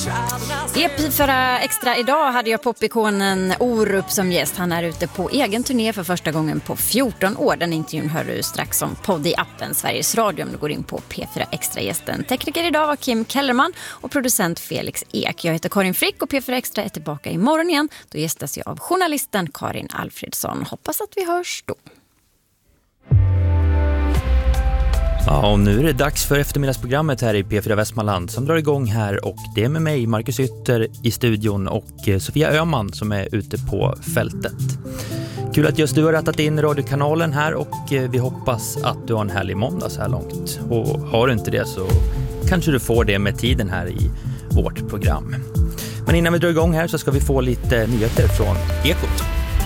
I P4 Extra idag hade jag popikonen Orup som gäst. Han är ute på egen turné för första gången på 14 år. Den intervjun hör du strax som podd i appen Sveriges Radio om du går in på P4 Extra-gästen. Tekniker idag var Kim Kellerman och producent Felix Ek. Jag heter Karin Frick och P4 Extra är tillbaka imorgon igen. Då gästas jag av journalisten Karin Alfredsson. Hoppas att vi hörs då. Ja, och nu är det dags för eftermiddagsprogrammet här i P4 Västmanland som drar igång här, och det är med mig, Marcus Ytter, i studion och Sofia Öhman som är ute på fältet. Kul att just du har rattat in radiokanalen här, och vi hoppas att du har en härlig måndag så här långt. Och har du inte det så kanske du får det med tiden här i vårt program. Men innan vi drar igång här så ska vi få lite nyheter från Ekot.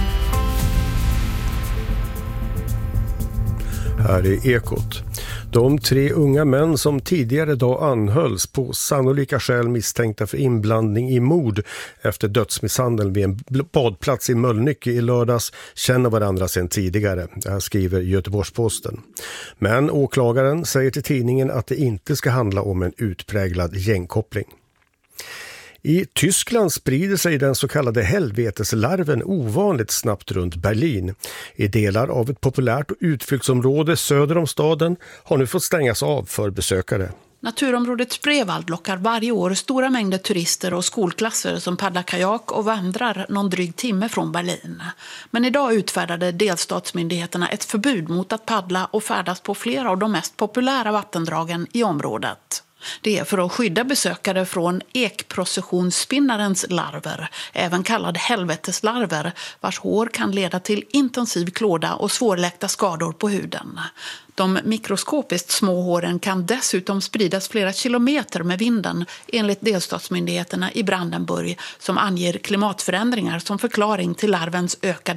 Här är Ekot. De 3 unga män som tidigare då anhölls på sannolika skäl misstänkta för inblandning i mord efter dödsmisshandel vid en badplats i Mölnlycke i lördags känner varandra sedan tidigare. Det här skriver Göteborgs-Posten. Men åklagaren säger till tidningen att det inte ska handla om en utpräglad gängkoppling. I Tyskland sprider sig den så kallade helveteslarven ovanligt snabbt runt Berlin. I delar av ett populärt utflyktsområde söder om staden har nu fått stängas av för besökare. Naturområdet Spreewald lockar varje år stora mängder turister och skolklasser som paddlar kajak och vandrar någon dryg timme från Berlin. Men idag utfärdade delstatsmyndigheterna ett förbud mot att paddla och färdas på flera av de mest populära vattendragen i området. Det är för att skydda besökare från ekprocessionsspinnarens larver, även kallad helveteslarver, vars hår kan leda till intensiv klåda och svårläkta skador på huden. De mikroskopiskt små håren kan dessutom spridas flera kilometer med vinden, enligt delstatsmyndigheterna i Brandenburg, som anger klimatförändringar som förklaring till larvens ökade